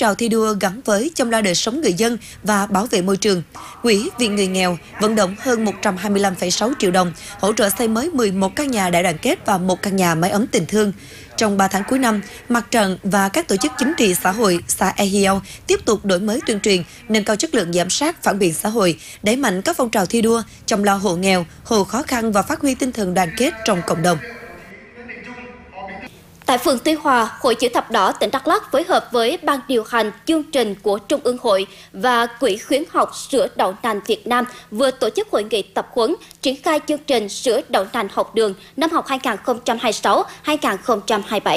trào thi đua gắn với chăm lo đời sống người dân và bảo vệ môi trường. Quỹ vì người nghèo vận động hơn 125,6 triệu đồng, hỗ trợ xây mới 11 căn nhà đại đoàn kết và 1 căn nhà mái ấm tình thương. Trong 3 tháng cuối năm, Mặt trận và các tổ chức chính trị xã hội xã E Hiao tiếp tục đổi mới tuyên truyền, nâng cao chất lượng giám sát phản biện xã hội, đẩy mạnh các phong trào thi đua, chăm lo hộ nghèo, hộ khó khăn và phát huy tinh thần đoàn kết trong cộng đồng. Tại phường Tuy Hòa, Hội Chữ Thập Đỏ tỉnh Đắk Lắk phối hợp với Ban điều hành chương trình của Trung ương Hội và Quỹ khuyến học sữa đậu nành Việt Nam vừa tổ chức hội nghị tập huấn triển khai chương trình sữa đậu nành học đường năm học 2026-2027.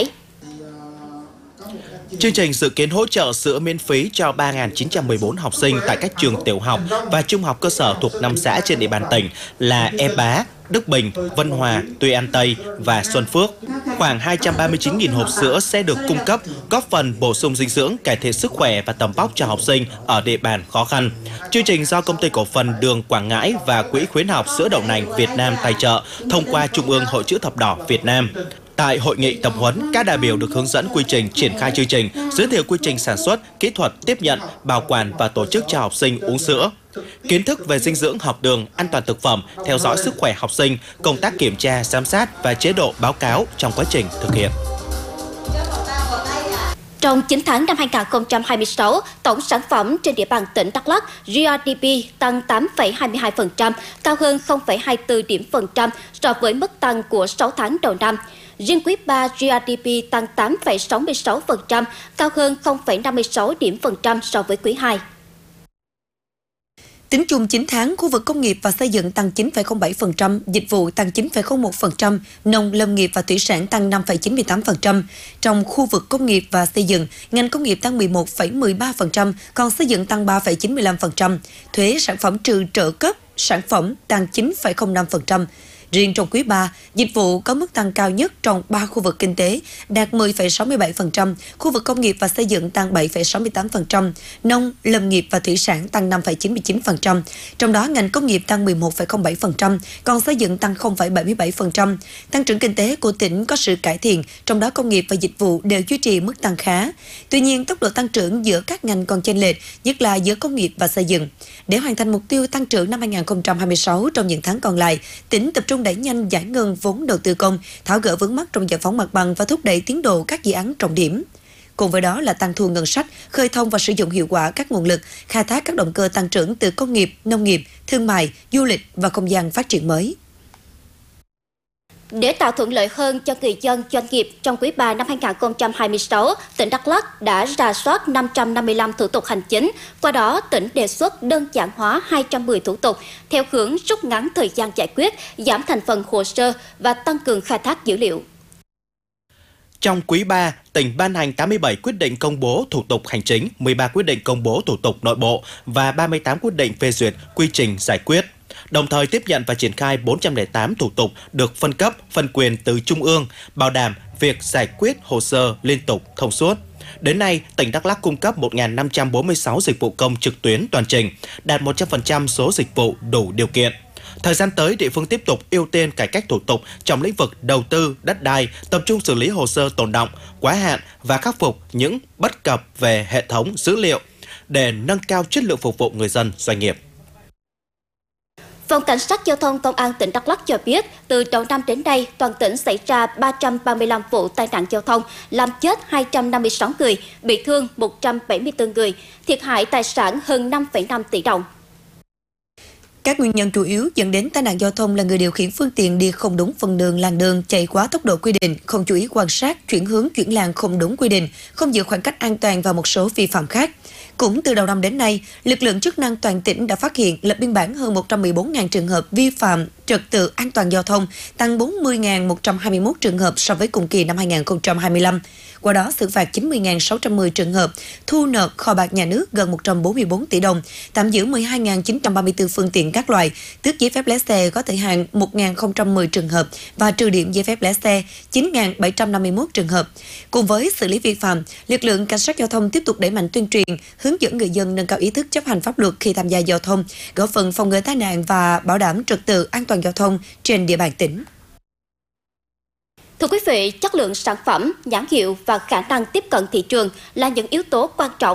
Chương trình dự kiến hỗ trợ sữa miễn phí cho 3.914 học sinh tại các trường tiểu học và trung học cơ sở thuộc 5 xã trên địa bàn tỉnh là E Bá, Đức Bình, Vân Hòa, Tuy An Tây và Xuân Phước. Khoảng 239.000 hộp sữa sẽ được cung cấp, góp phần bổ sung dinh dưỡng, cải thiện sức khỏe và tầm vóc cho học sinh ở địa bàn khó khăn. Chương trình do Công ty Cổ phần Đường Quảng Ngãi và Quỹ khuyến học sữa đậu nành Việt Nam tài trợ thông qua Trung ương Hội Chữ Thập Đỏ Việt Nam. Tại hội nghị tập huấn, các đại biểu được hướng dẫn quy trình triển khai chương trình, giới thiệu quy trình sản xuất, kỹ thuật tiếp nhận, bảo quản và tổ chức cho học sinh uống sữa. Kiến thức về dinh dưỡng học đường, an toàn thực phẩm, theo dõi sức khỏe học sinh, công tác kiểm tra, giám sát và chế độ báo cáo trong quá trình thực hiện. Trong 9 tháng năm 2026, tổng sản phẩm trên địa bàn tỉnh Đắk Lắk GRDP tăng 8,22%, cao hơn 0,24 điểm phần trăm so với mức tăng của 6 tháng đầu năm. Riêng quý 3 GRDP tăng 8,66%, cao hơn 0,56 điểm phần trăm so với quý 2. Tính chung 9 tháng, khu vực công nghiệp và xây dựng tăng 9,07%, dịch vụ tăng 9,01%, nông lâm nghiệp và thủy sản tăng 5,98%. Trong khu vực công nghiệp và xây dựng, ngành công nghiệp tăng 11,13%, còn xây dựng tăng 3,95%. Thuế sản phẩm trừ trợ cấp sản phẩm tăng 9,05%. Riêng trong quý 3, dịch vụ có mức tăng cao nhất trong 3 khu vực kinh tế, đạt 10,67%, khu vực công nghiệp và xây dựng tăng 7,68%, nông, lâm nghiệp và thủy sản tăng 5,99%, trong đó ngành công nghiệp tăng 11,07%, còn xây dựng tăng 0,77%. Tăng trưởng kinh tế của tỉnh có sự cải thiện, trong đó công nghiệp và dịch vụ đều duy trì mức tăng khá. Tuy nhiên, tốc độ tăng trưởng giữa các ngành còn chênh lệch, nhất là giữa công nghiệp và xây dựng. Để hoàn thành mục tiêu tăng trưởng năm 2026 trong những tháng còn lại, tỉnh tập trung đẩy nhanh giải ngân vốn đầu tư công, tháo gỡ vướng mắc trong giải phóng mặt bằng và thúc đẩy tiến độ các dự án trọng điểm. Cùng với đó là tăng thu ngân sách, khơi thông và sử dụng hiệu quả các nguồn lực, khai thác các động cơ tăng trưởng từ công nghiệp, nông nghiệp, thương mại, du lịch và không gian phát triển mới. Để tạo thuận lợi hơn cho người dân doanh nghiệp trong quý 3 năm 2026, tỉnh Đắk Lắk đã rà soát 555 thủ tục hành chính. Qua đó, tỉnh đề xuất đơn giản hóa 210 thủ tục theo hướng rút ngắn thời gian giải quyết, giảm thành phần hồ sơ và tăng cường khai thác dữ liệu. Trong quý 3, tỉnh ban hành 87 quyết định công bố thủ tục hành chính, 13 quyết định công bố thủ tục nội bộ và 38 quyết định phê duyệt quy trình giải quyết. Đồng thời tiếp nhận và triển khai 408 thủ tục được phân cấp, phân quyền từ Trung ương, bảo đảm việc giải quyết hồ sơ liên tục, thông suốt. Đến nay, tỉnh Đắk Lắk cung cấp 1.546 dịch vụ công trực tuyến toàn trình, đạt 100% số dịch vụ đủ điều kiện. Thời gian tới, địa phương tiếp tục ưu tiên cải cách thủ tục trong lĩnh vực đầu tư, đất đai, tập trung xử lý hồ sơ tồn đọng, quá hạn và khắc phục những bất cập về hệ thống dữ liệu để nâng cao chất lượng phục vụ người dân, doanh nghiệp. Phòng Cảnh sát Giao thông Công an tỉnh Đắk Lắk cho biết, từ đầu năm đến nay, toàn tỉnh xảy ra 335 vụ tai nạn giao thông, làm chết 256 người, bị thương 174 người, thiệt hại tài sản hơn 5,5 tỷ đồng. Các nguyên nhân chủ yếu dẫn đến tai nạn giao thông là người điều khiển phương tiện đi không đúng phần đường, làn đường, chạy quá tốc độ quy định, không chú ý quan sát, chuyển hướng, chuyển làn không đúng quy định, không giữ khoảng cách an toàn và một số vi phạm khác. Cũng từ đầu năm đến nay, lực lượng chức năng toàn tỉnh đã phát hiện lập biên bản hơn 114.000 trường hợp vi phạm trật tự an toàn giao thông, tăng 40.121 trường hợp so với cùng kỳ năm 2025. Qua đó xử phạt 90.610 trường hợp, thu nộp kho bạc nhà nước gần 144 tỷ đồng, tạm giữ 12.934 phương tiện các loại, tước giấy phép lái xe có thời hạn 1.010 trường hợp và trừ điểm giấy phép lái xe 9.751 trường hợp. Cùng với xử lý vi phạm, lực lượng cảnh sát giao thông tiếp tục đẩy mạnh tuyên truyền, hướng dẫn người dân nâng cao ý thức chấp hành pháp luật khi tham gia giao thông, góp phần phòng ngừa tai nạn và bảo đảm trật tự an toàn giao thông trên địa bàn tỉnh. Thưa quý vị, chất lượng sản phẩm, nhãn hiệu và khả năng tiếp cận thị trường là những yếu tố quan trọng